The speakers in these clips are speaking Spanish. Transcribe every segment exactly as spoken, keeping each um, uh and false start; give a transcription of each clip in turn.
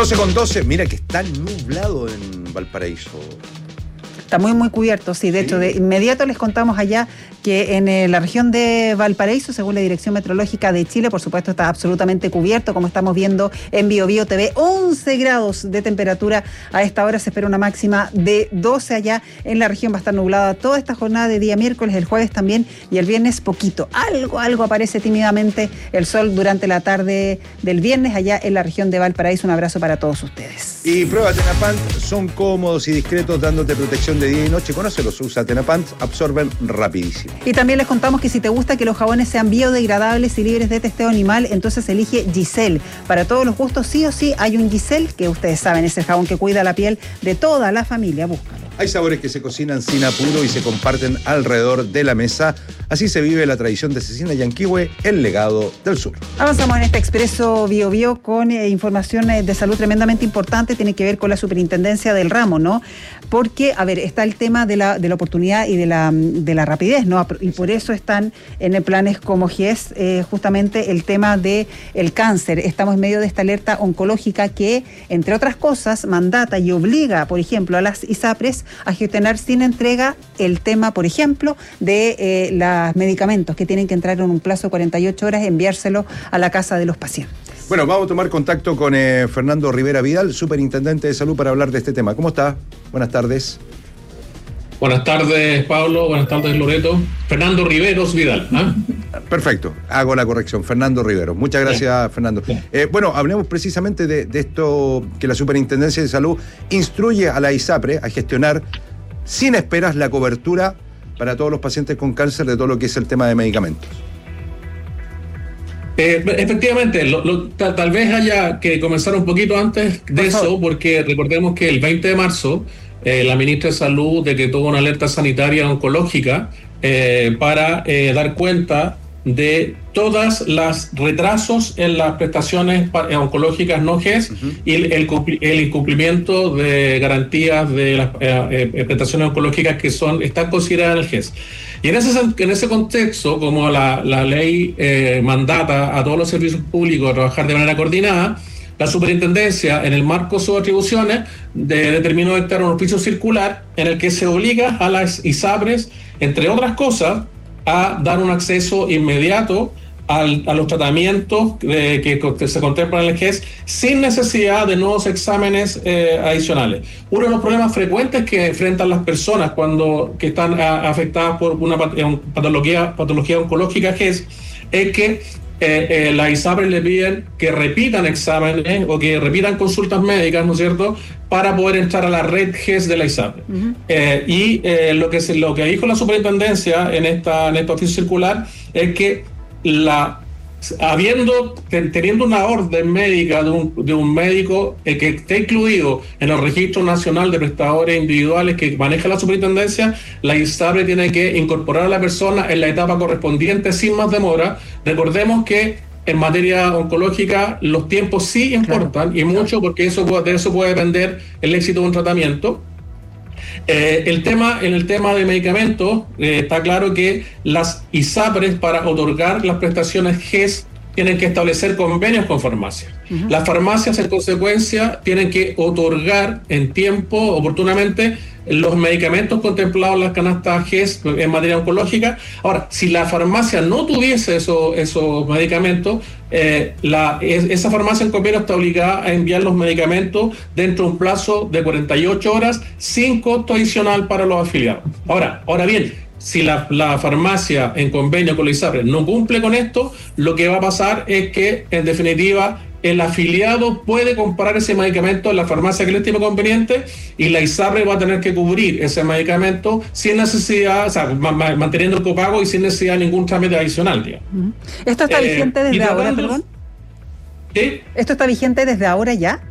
doce con doce, mira que está nublado en Valparaíso. Está muy, muy cubierto, sí. De sí. hecho, de inmediato les contamos allá que en eh, la región de Valparaíso, según la Dirección Meteorológica de Chile, por supuesto está absolutamente cubierto, como estamos viendo en Bio Bio T V, once grados de temperatura a esta hora, se espera una máxima de doce allá en la región, va a estar nublada toda esta jornada de día miércoles, el jueves también y el viernes poquito, algo, algo aparece tímidamente el sol durante la tarde del viernes allá en la región de Valparaíso. Un abrazo para todos ustedes. Y prueba Tenapant, son cómodos y discretos dándote protección de día y noche. Conócelos, usa Tenapant, absorben rapidísimo. Y también les contamos que si te gusta que los jabones sean biodegradables y libres de testeo animal, entonces elige Giselle. Para todos los gustos, sí o sí, hay un Giselle que ustedes saben, es el jabón que cuida la piel de toda la familia. Búscalo. Hay sabores que se cocinan sin apuro y se comparten alrededor de la mesa. Así se vive la tradición de Cecina Yanquihue, el legado del sur. Avanzamos en este expreso Bio Bio con eh, información eh, de salud tremendamente importante. Tiene que ver con la superintendencia del ramo, ¿no? Porque, a ver, está el tema de la, de la oportunidad y de la, de la rapidez, ¿no? Y por eso están en planes como G I E S eh, justamente el tema del cáncer. Estamos en medio de esta alerta oncológica que, entre otras cosas, mandata y obliga, por ejemplo, a las ISAPRES a gestionar sin entrega el tema, por ejemplo, de eh, los medicamentos que tienen que entrar en un plazo de cuarenta y ocho horas, enviárselo a la casa de los pacientes. Bueno, vamos a tomar contacto con eh, Fernando Rivera Vidal, superintendente de salud, para hablar de este tema. ¿Cómo está? Buenas tardes. Buenas tardes, Pablo. Buenas tardes, Loreto. Fernando Riveros Vidal. ¿eh? Perfecto, hago la corrección. Fernando Riveros. Muchas gracias, sí. Fernando. Sí. Eh, bueno, hablemos precisamente de, de esto que la Superintendencia de Salud instruye a la ISAPRE a gestionar sin esperas la cobertura para todos los pacientes con cáncer de todo lo que es el tema de medicamentos. Eh, efectivamente, lo, lo, tal, tal vez haya que comenzar un poquito antes de eso, porque recordemos que el veinte de marzo eh, la ministra de Salud decretó una alerta sanitaria oncológica eh, para eh, dar cuenta de todas las retrasos en las prestaciones oncológicas no G E S uh-huh. y el, el, el incumplimiento de garantías de las eh, eh, prestaciones oncológicas que son están consideradas en el G E S. Y en ese, en ese contexto, como la, la ley eh, mandata a todos los servicios públicos a trabajar de manera coordinada, la superintendencia, en el marco de sus atribuciones, de, determinó dictar un oficio circular en el que se obliga a las ISAPRES, entre otras cosas, a dar un acceso inmediato al, a los tratamientos eh, que se contemplan en el G E S sin necesidad de nuevos exámenes eh, adicionales. Uno de los problemas frecuentes que enfrentan las personas cuando que están a, afectadas por una patología, patología oncológica G E S es que Eh, eh, las ISAPRES le piden que repitan exámenes o que repitan consultas médicas, ¿no es cierto?, para poder entrar a la red G E S de la ISAPRE. Uh-huh. Eh, y eh, lo que se, lo que dijo la superintendencia en esta en este oficio circular es que la habiendo teniendo una orden médica de un, de un médico eh, que esté incluido en el registro nacional de prestadores individuales que maneja la superintendencia, la ISAPRE tiene que incorporar a la persona en la etapa correspondiente sin más demora. Recordemos que en materia oncológica los tiempos sí importan, claro, y mucho, porque eso de eso puede depender el éxito de un tratamiento. Eh, el tema, en el tema de medicamentos, eh, está claro que las ISAPRES, para otorgar las prestaciones G E S, tienen que establecer convenios con farmacias. Uh-huh. Las farmacias, en consecuencia, tienen que otorgar en tiempo, oportunamente, los medicamentos contemplados en las canastas G E S en materia oncológica. Ahora, si la farmacia no tuviese eso, esos medicamentos, eh, la, es, esa farmacia en convenio está obligada a enviar los medicamentos dentro de un plazo de cuarenta y ocho horas sin costo adicional para los afiliados. Ahora, ahora bien, si la, la farmacia en convenio con la ISAPRE no cumple con esto, lo que va a pasar es que, en definitiva, el afiliado puede comprar ese medicamento en la farmacia que le estime conveniente y la ISAPRE va a tener que cubrir ese medicamento sin necesidad, o sea, ma- ma- manteniendo el copago y sin necesidad de ningún trámite adicional, digamos. Uh-huh. ¿Esto está eh, vigente desde ahora, perdón? ¿Sí? ¿Esto está vigente desde ahora ya?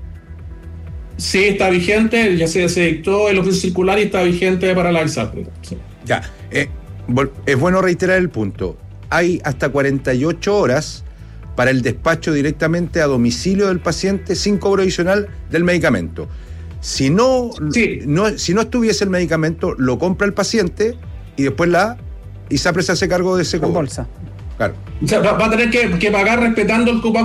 Sí, está vigente, ya se, se dictó el oficio circular y está vigente para la ISAPRE. Sí. Ya, eh, es bueno reiterar el punto. Hay hasta cuarenta y ocho horas para el despacho directamente a domicilio del paciente sin cobro adicional del medicamento. Si no, sí. no, si no estuviese el medicamento, lo compra el paciente y después la ISAPRE se hace cargo de ese cobro. Con bolsa. Claro. O sea, va, va a tener que, que pagar respetando el copago